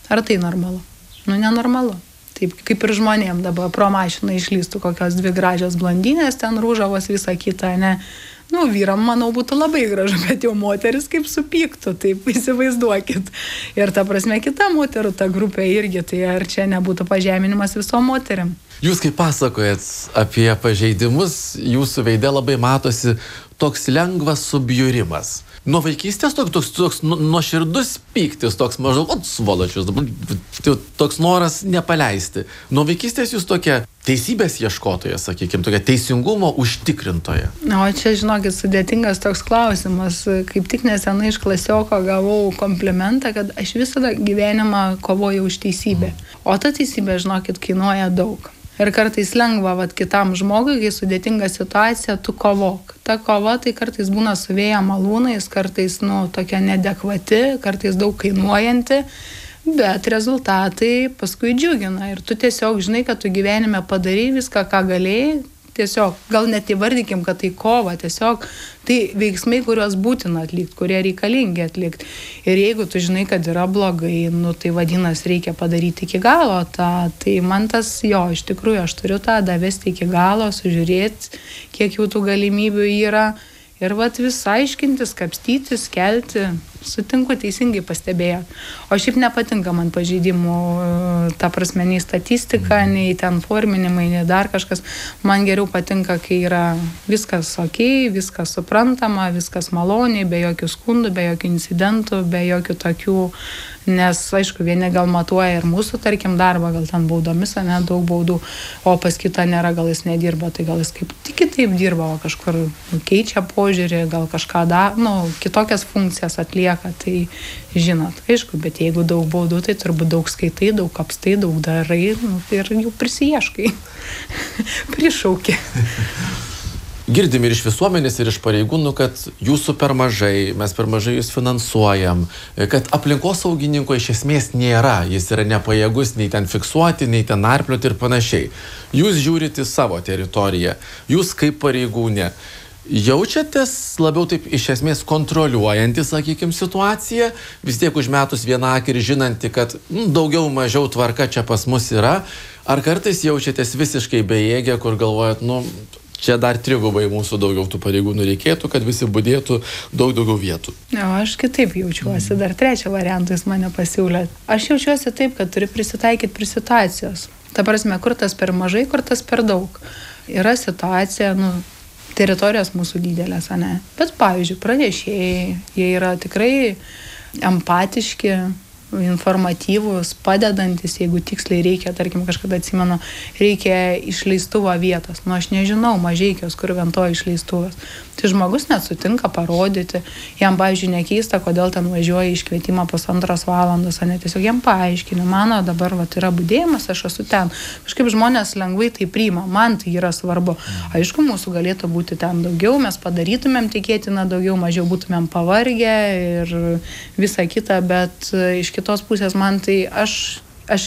Ar tai normalu? Nu, nenormalu. Taip, kaip ir žmonėm dabar pro mašiną išlystų kokios 2 gražios blondinės, ten rūžavos visą kitą, ne. Nu, vyram, manau, būtų labai gražu, bet jau moteris kaip supyktų, taip įsivaizduokit. Ir ta prasme, kita moterų ta grupė irgi, tai ar čia nebūtų pažeminimas visom moterim? Jūs kaip pasakojat apie pažeidimus, jūsų veide labai matosi toks lengvas subjurimas. Nuo vaikystės toks nuoširdus pyktis, toks maždaug, svoločius, toks noras nepaleisti. Nuo vaikystės jūs tokia teisybės ieškotoja, sakykime, tokia teisingumo užtikrintoja. O čia, žinokit, sudėtingas toks klausimas. Kaip tik nesenai iš klasioko gavau komplimentą, kad aš visada gyvenimą kovoju už teisybę. O ta teisybė, žinokit, kainuoja daug. Ir kartais lengva, kitam žmogui, kai sudėtinga situacija, tu kovok. Ta kova tai kartais būna su vėjo malūnais, kartais, tokia neadekvati, kartais daug kainuojanti, bet rezultatai paskui džiugina. Ir tu tiesiog žinai, kad tu gyvenime padarai viską, ką galėjai. Tiesiog, gal net įvardykim, kad tai kova, tiesiog tai veiksmai, kuriuos būtina atlikti, kurie reikalingi atlikti. Ir jeigu tu žinai, kad yra blogai, tai vadinasi, reikia padaryti iki galo tą. Tai man tas, iš tikrųjų, aš turiu tą davesti iki galo, sužiūrėti, kiek jau tų galimybių yra. Ir vis aiškintis, kapstytis, kelti. Sutinku, teisingai pastebėjo. O šiaip nepatinka man pažeidimų, ta prasme, nei statistika, nei ten forminimai, nei dar kažkas. Man geriau patinka, kai yra viskas okei, viskas suprantama, viskas maloniai, be jokių skundų, be jokių incidentų, be jokių tokių, nes, aišku, vieni gal matuoja ir mūsų, tarkim, darbą, gal ten baudomis, ne, daug baudų, o pas kitą nėra, gal jis nedirba, tai gal jis kaip tik kitaip dirba, o kažkur keičia požiūrį, gal kažką kitokias funkcijas atlieka, tai žinot, aišku, bet jeigu daug baudų, tai turbūt daug skaitai, daug kapstai, daug darai, ir jau prisiieškai, prišauki. Girdim ir iš visuomenės, ir iš pareigūnų, kad jūsų per mažai, mes per mažai jūs finansuojam, kad aplinkosaugininko iš esmės nėra, jis yra nepajėgus nei ten fiksuoti, nei ten narplioti ir panašiai. Jūs žiūrite į savo teritoriją, jūs kaip pareigūnė, jaučiatės labiau taip iš esmės kontroliuojantį, sakykime, situaciją, vis tiek užmetus vieną akį ir žinanti, kad daugiau mažiau tvarka čia pas mus yra, ar kartais jaučiatės visiškai bejėgė, kur galvojat, čia dar 3 mūsų daugiau tų pareigūnų reikėtų, kad visi budėtų daug daugiau vietų. Aš kitaip jaučiuosi, dar 3 variantą jūs mane pasiūlė. Aš jaučiuosi taip, kad turi prisitaikyti prie situacijos. Ta prasme, kur tas per mažai, kur tas per daug. Yra situacija, teritorijos mūsų didelės, ne? Bet, pavyzdžiui, pranešėjai, jie yra tikrai empatiški, informatyvūs, padedantis, jeigu tiksliai reikia, tarkim, kažkada atsimenu, reikia išleistuvo vietos. Aš nežinau, Mažeikios, kur Ventoje išleistuvas. Tai žmogus net sutinka parodyti. Jam, pavyzdžiui, nekeista, kodėl ten važiuoja iškvietimą 1,5 valandos, ne tiesiog jam paaiškini, mano dabar yra budėjimas, aš esu ten. Kažkaip žmonės lengvai tai priima, man tai yra svarbu. Aišku, mūsų galėtų būti ten daugiau, mes padarytumėm tikėtina daugiau, mažiau būtumėm pavargę ir visa kita, bet iš kitos pusės man tai aš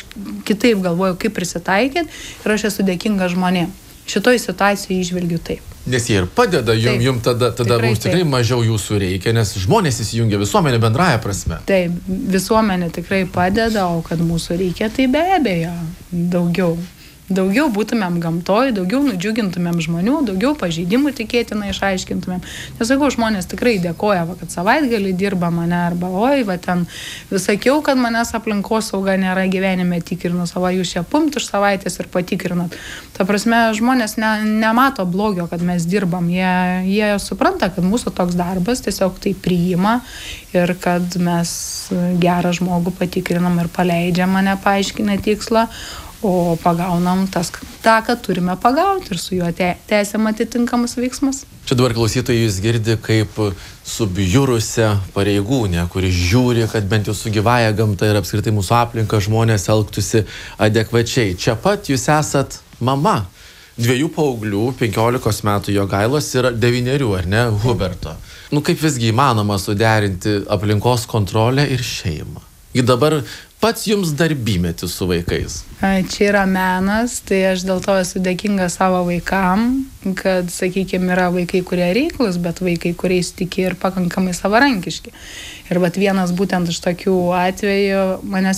kitaip galvoju, kaip prisitaikyti ir aš esu dėkinga žmonėm. Šitoj situacijoje įžvelgiu taip. Nes jie ir padeda jums, tada mums tikrai mažiau jūsų reikia, nes žmonės įsijungia visuomenė bendraja prasme. Taip, visuomenė tikrai padeda, o kad mūsų reikia, tai be abejo daugiau. Daugiau būtumėm gamtoj, daugiau nudžiugintumėm žmonių, daugiau pažeidimų tikėtina išaiškintumėm. Nesakau, žmonės tikrai dėkoja, kad savaitgalį dirba mane, arba ten visakiau, kad manęs aplinkosauga nėra gyvenime tikrinu, jūs čia pumt už savaitės ir patikrinat. Ta prasme, žmonės nemato blogio, kad mes dirbam. Jie supranta, kad mūsų toks darbas tiesiog tai priima ir kad mes gerą žmogų patikrinam ir paleidžiam mane paaiškinę tikslą, o pagaunam tą, kad turime pagauti ir su juo tęsiam atitinkamus veiksmus. Čia dabar klausytojai jūs girdi kaip subjurusią pareigūnę, kuri žiūri, kad bent jau su gyvąja gamta ir apskritai mūsų aplinka žmonės elgtųsi adekvačiai. Čia pat jūs esat mama 2 paauglių, 15 metų Jogailos ir 9, ar ne, Huberto. Kaip visgi įmanoma suderinti aplinkos kontrolę ir šeimą? Ir dabar pats jums darbymetis su vaikais. Čia yra menas, tai aš dėl to esu dėkinga savo vaikam, kad, sakykime, yra vaikai, kurie reiklus, bet vaikai, kuriais tiki ir pakankamai savarankiški. Ir vienas būtent iš tokių atvejų manęs